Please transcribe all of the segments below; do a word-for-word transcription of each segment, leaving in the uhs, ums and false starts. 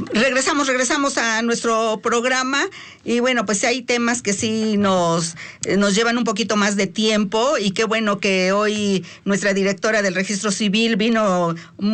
Regresamos, regresamos a nuestro programa y bueno, pues hay temas que sí nos, nos llevan un poquito más de tiempo y qué bueno que hoy nuestra directora del Registro Civil vino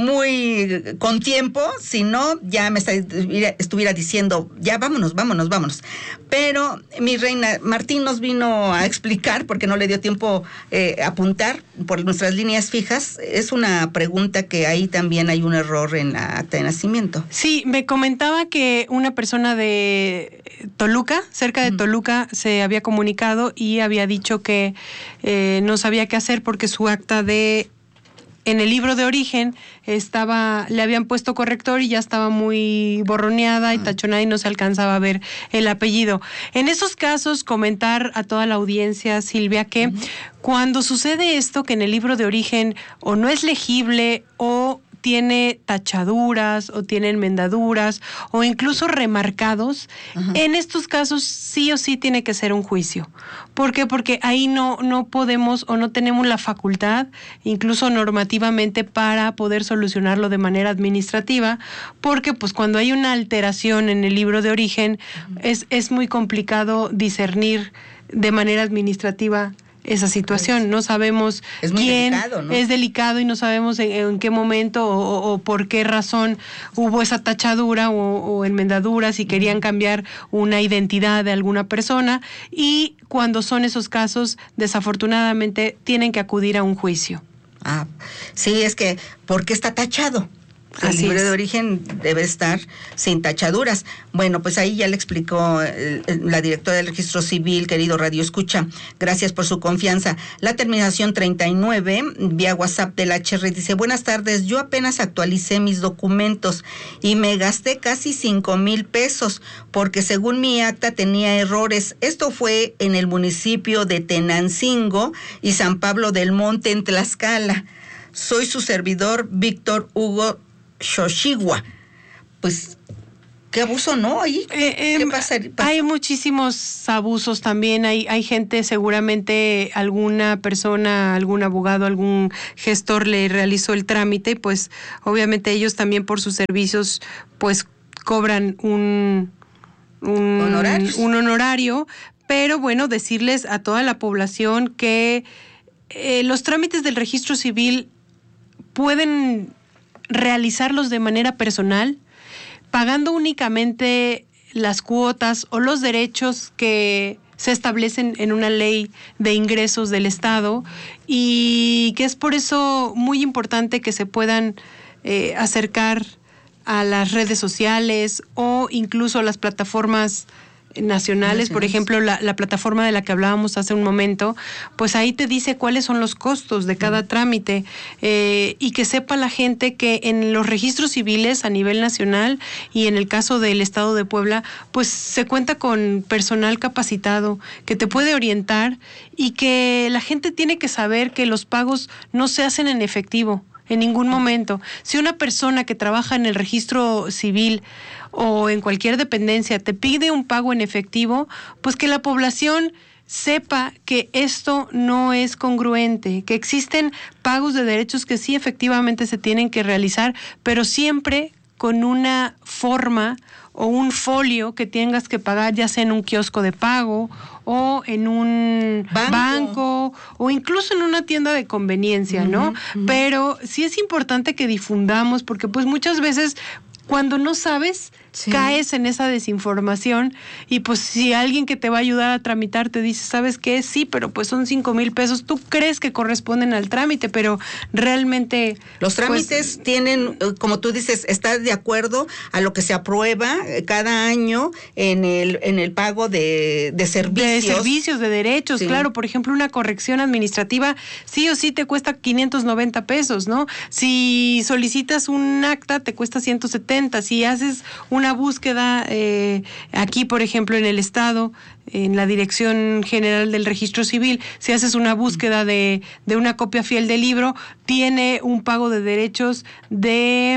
muy con tiempo, si no ya me está, estuviera diciendo ya vámonos, vámonos, vámonos. Pero mi reina, Martín nos vino a explicar, porque no le dio tiempo eh, apuntar por nuestras líneas fijas, es una pregunta que ahí también hay un error en la acta de nacimiento. Sí, me comentaba que una persona de Toluca, cerca de Toluca, se había comunicado y había dicho que eh, no sabía qué hacer porque su acta de en el libro de origen estaba, le habían puesto corrector y ya estaba muy borroneada y tachonada y no se alcanzaba a ver el apellido. En esos casos, comentar a toda la audiencia, Silvia, que uh-huh. cuando sucede esto, que en el libro de origen o no es legible o tiene tachaduras o tiene enmendaduras o incluso remarcados, uh-huh. en estos casos sí o sí tiene que ser un juicio. ¿Por qué? Porque ahí no, no podemos o no tenemos la facultad, incluso normativamente, para poder solucionarlo de manera administrativa, porque pues cuando hay una alteración en el libro de origen, uh-huh. es, es muy complicado discernir de manera administrativa esa situación. No sabemos es muy quién delicado, ¿no? Es delicado y no sabemos en, en qué momento o, o, o por qué razón hubo esa tachadura o, o enmendadura, si querían cambiar una identidad de alguna persona, y cuando son esos casos, desafortunadamente, tienen que acudir a un juicio. Ah, sí, es que, ¿por qué está tachado? El Así libro es. de origen debe estar sin tachaduras. Bueno, pues ahí ya le explicó eh, la directora del Registro Civil, querido Radio Escucha. Gracias por su confianza. La terminación treinta y nueve, vía WhatsApp del H R, dice: buenas tardes, yo apenas actualicé mis documentos y me gasté casi cinco mil pesos porque según mi acta tenía errores. Esto fue en el municipio de Tenancingo y San Pablo del Monte, en Tlaxcala. Soy su servidor, Víctor Hugo Xochigua. Pues, qué abuso, ¿no? Ahí, eh, eh, ¿qué pasa? Hay muchísimos abusos también. Hay, hay gente, seguramente alguna persona, algún abogado, algún gestor le realizó el trámite, pues obviamente ellos también por sus servicios, pues cobran un, un, un honorario. Pero bueno, decirles a toda la población que eh, los trámites del registro civil pueden realizarlos de manera personal, pagando únicamente las cuotas o los derechos que se establecen en una ley de ingresos del Estado, y que es por eso muy importante que se puedan eh, acercar a las redes sociales o incluso a las plataformas nacionales. Por ejemplo, la, la plataforma de la que hablábamos hace un momento, pues ahí te dice cuáles son los costos de cada uh-huh. trámite, eh, y que sepa la gente que en los registros civiles a nivel nacional y en el caso del Estado de Puebla, pues se cuenta con personal capacitado que te puede orientar, y que la gente tiene que saber que los pagos no se hacen en efectivo en ningún momento. Si una persona que trabaja en el registro civil o en cualquier dependencia te pide un pago en efectivo, pues que la población sepa que esto no es congruente, que existen pagos de derechos que sí efectivamente se tienen que realizar, pero siempre con una forma o un folio que tengas que pagar, ya sea en un kiosco de pago o en un banco, banco o incluso en una tienda de conveniencia, uh-huh, ¿no? Uh-huh. Pero sí es importante que difundamos, porque pues muchas veces cuando no sabes, sí, caes en esa desinformación, y pues si alguien que te va a ayudar a tramitar te dice, ¿sabes qué? Sí, pero pues son cinco mil pesos, tú crees que corresponden al trámite, pero realmente... Los trámites pues, tienen, como tú dices, estás de acuerdo a lo que se aprueba cada año en el en el pago de, de servicios. De servicios, de derechos, sí. Claro, por ejemplo, una corrección administrativa sí o sí te cuesta quinientos noventa pesos, ¿no? Si solicitas un acta te cuesta ciento setenta. Si haces una búsqueda eh, aquí, por ejemplo, en el Estado, en la Dirección General del Registro Civil, si haces una búsqueda de, de una copia fiel del libro, tiene un pago de derechos de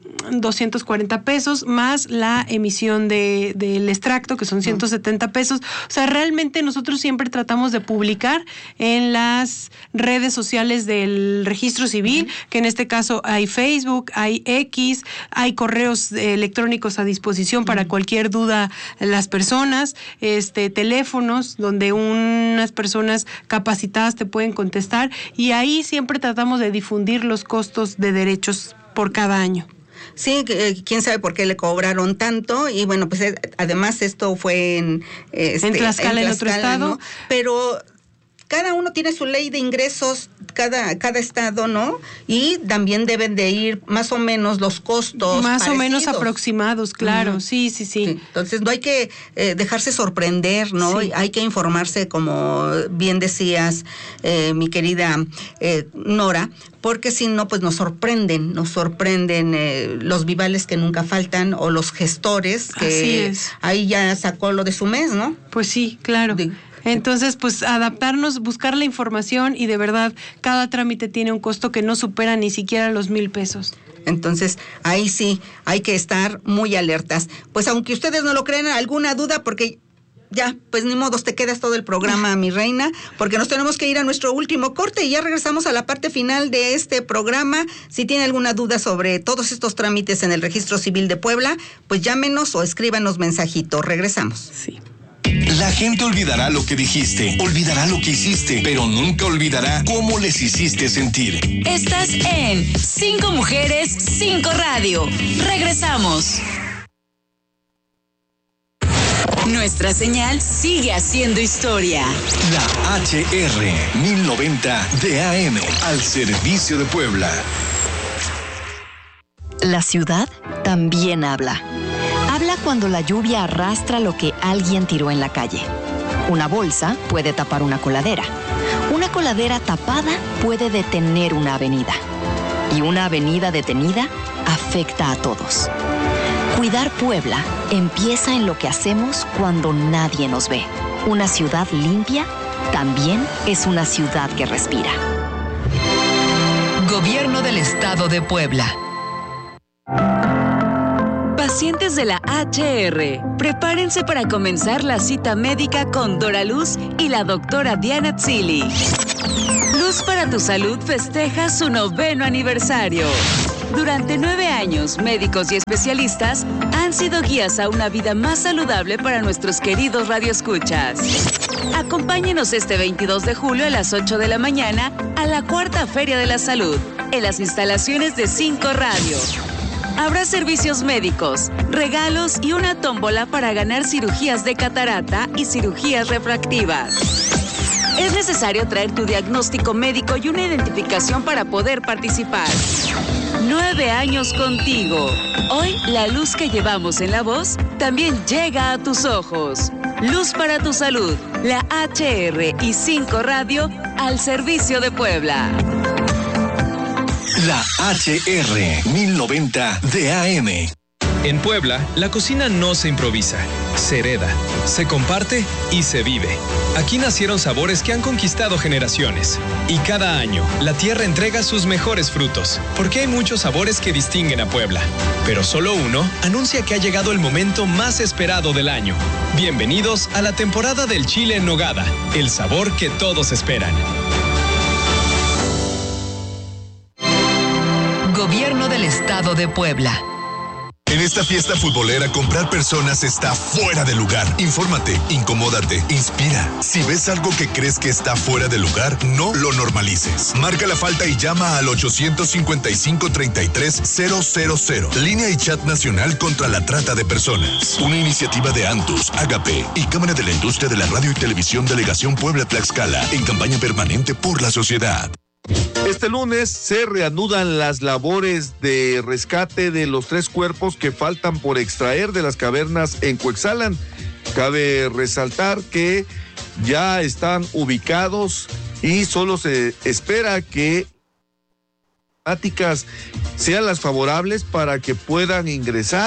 doscientos cuarenta pesos, más la emisión de, del extracto, que son ciento setenta pesos. O sea, realmente nosotros siempre tratamos de publicar en las redes sociales del registro civil, uh-huh. que en este caso hay Facebook, hay X, hay correos electrónicos a disposición uh-huh. para cualquier duda las personas, este, teléfonos donde unas personas capacitadas te pueden contestar, y ahí siempre tratamos de difundir los costos de derechos por cada año. Sí, eh, quién sabe por qué le cobraron tanto, y bueno, pues eh, además esto fue en... Este, en Tlaxcala, en, Tlaxcala, en otro estado. ¿no? Pero cada uno tiene su ley de ingresos, cada, cada estado, ¿no? Y también deben de ir más o menos los costos Más parecidos. o menos aproximados, claro, uh-huh. sí, sí, sí, sí. Entonces no hay que eh, dejarse sorprender, ¿no? Sí. Hay que informarse, como bien decías, eh, mi querida eh, Nora, porque si no, pues nos sorprenden, nos sorprenden eh, los vivales que nunca faltan, o los gestores, que Así es. Ahí ya sacó lo de su mes, ¿no? Pues sí, claro. De, Entonces, pues adaptarnos, buscar la información, y de verdad, cada trámite tiene un costo que no supera ni siquiera los mil pesos. Entonces, ahí sí, hay que estar muy alertas. Pues aunque ustedes no lo crean, alguna duda, porque ya, pues ni modos, te quedas todo el programa, mi reina, porque nos tenemos que ir a nuestro último corte y ya regresamos a la parte final de este programa. Si tiene alguna duda sobre todos estos trámites en el Registro Civil de Puebla, pues llámenos o escríbanos mensajito. Regresamos. Sí. La gente olvidará lo que dijiste, olvidará lo que hiciste, pero nunca olvidará cómo les hiciste sentir. Estás en Cinco Mujeres, Cinco Radio. Regresamos. Nuestra señal sigue haciendo historia. La H R mil noventa de A M, al servicio de Puebla. La ciudad también habla. Habla cuando la lluvia arrastra lo que alguien tiró en la calle. Una bolsa puede tapar una coladera. Una coladera tapada puede detener una avenida. Y una avenida detenida afecta a todos. Cuidar Puebla empieza en lo que hacemos cuando nadie nos ve. Una ciudad limpia también es una ciudad que respira. Gobierno del Estado de Puebla. Pacientes de la H R, prepárense para comenzar la cita médica con Dora Luz y la doctora Diana Tzili. Luz para tu Salud festeja su noveno aniversario. Durante nueve años, médicos y especialistas han sido guías a una vida más saludable para nuestros queridos radioescuchas. Acompáñenos este veintidós de julio a las ocho de la mañana a la Cuarta Feria de la Salud, en las instalaciones de Cinco Radio. Habrá servicios médicos, regalos y una tómbola para ganar cirugías de catarata y cirugías refractivas. Es necesario traer tu diagnóstico médico y una identificación para poder participar. Nueve años contigo. Hoy, la luz que llevamos en la voz también llega a tus ojos. Luz para tu Salud, la H R y Cinco Radio al servicio de Puebla. La H R mil noventa de A M. En Puebla, la cocina no se improvisa, se hereda, se comparte y se vive. Aquí nacieron sabores que han conquistado generaciones. Y cada año, la tierra entrega sus mejores frutos, porque hay muchos sabores que distinguen a Puebla. Pero solo uno anuncia que ha llegado el momento más esperado del año. Bienvenidos a la temporada del chile en nogada, el sabor que todos esperan. Gobierno del Estado de Puebla. En esta fiesta futbolera, comprar personas está fuera de lugar. Infórmate, incomódate, inspira. Si ves algo que crees que está fuera de lugar, no lo normalices. Marca la falta y llama al ochocientos cincuenta y cinco, treinta y tres, cero cero cero. Línea y chat nacional contra la trata de personas. Una iniciativa de Antus, Agape y Cámara de la Industria de la Radio y Televisión Delegación Puebla-Tlaxcala, en campaña permanente por la sociedad. Este lunes se reanudan las labores de rescate de los tres cuerpos que faltan por extraer de las cavernas en Cuetzalan. Cabe resaltar que ya están ubicados y solo se espera que las prácticas sean las favorables para que puedan ingresar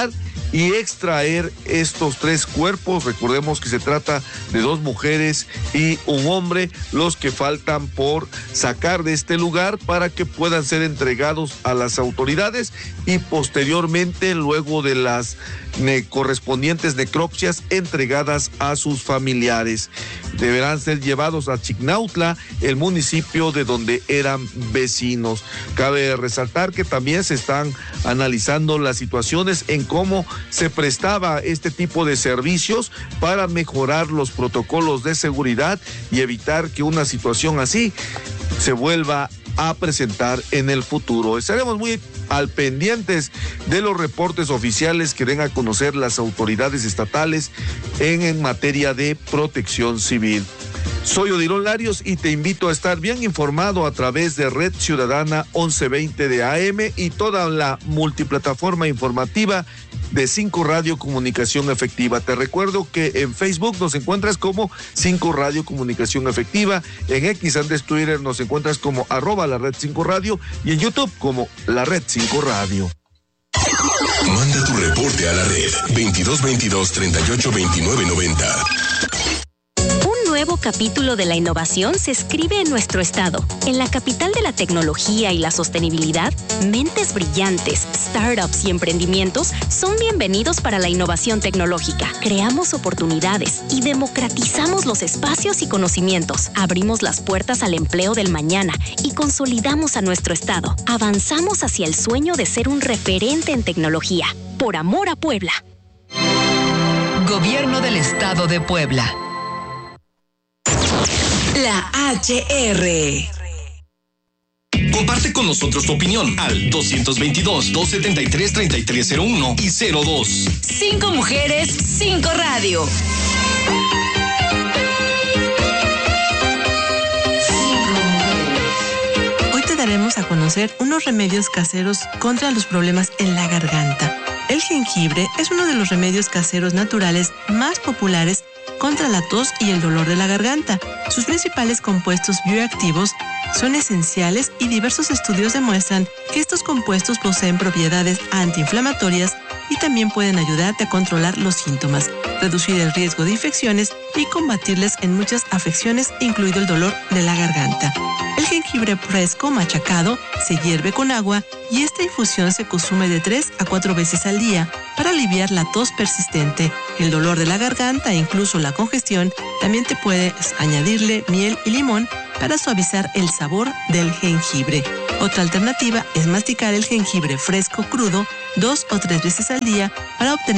y extraer estos tres cuerpos. Recordemos que se trata de dos mujeres y un hombre, los que faltan por sacar de este lugar para que puedan ser entregados a las autoridades y posteriormente, luego de las ne- correspondientes necropsias, entregadas a sus familiares. Deberán ser llevados a Chignautla, el municipio de donde eran vecinos. Cabe resaltar que también se están analizando las situaciones en cómo se prestaba este tipo de servicios para mejorar los protocolos de seguridad y evitar que una situación así se vuelva a presentar en el futuro. Estaremos muy al pendientes de los reportes oficiales que den a conocer las autoridades estatales en, en materia de protección civil. Soy Odilon Larios y te invito a estar bien informado a través de Red Ciudadana once veinte de A M y toda la multiplataforma informativa de cinco Radio Comunicación Efectiva. Te recuerdo que en Facebook nos encuentras como cinco Radio Comunicación Efectiva, en X, antes Twitter, nos encuentras como arroba la red cinco Radio y en YouTube como la red cinco Radio. Manda tu reporte a la red veintidós veintidós treinta y ocho veintinueve noventa. Un nuevo capítulo de la innovación se escribe en nuestro estado. En la capital de la tecnología y la sostenibilidad, mentes brillantes, startups y emprendimientos son bienvenidos para la innovación tecnológica. Creamos oportunidades y democratizamos los espacios y conocimientos. Abrimos las puertas al empleo del mañana y consolidamos a nuestro estado. Avanzamos hacia el sueño de ser un referente en tecnología. Por amor a Puebla. Gobierno del Estado de Puebla. La H R. Comparte con nosotros tu opinión al dos veintidós, dos setenta y tres, treinta y tres cero uno y cero dos. Cinco mujeres, cinco radio. Hoy te daremos a conocer unos remedios caseros contra los problemas en la garganta. El jengibre es uno de los remedios caseros naturales más populares contra la tos y el dolor de la garganta. Sus principales compuestos bioactivos son esenciales y diversos estudios demuestran que estos compuestos poseen propiedades antiinflamatorias y también pueden ayudarte a controlar los síntomas, reducir el riesgo de infecciones y combatirles en muchas afecciones, incluido el dolor de la garganta. El jengibre fresco machacado se hierve con agua y esta infusión se consume de tres a cuatro veces al día para aliviar la tos persistente, el dolor de la garganta e incluso la congestión. También te puedes añadirle miel y limón para suavizar el sabor del jengibre. Otra alternativa es masticar el jengibre fresco crudo dos o tres veces al día para obtener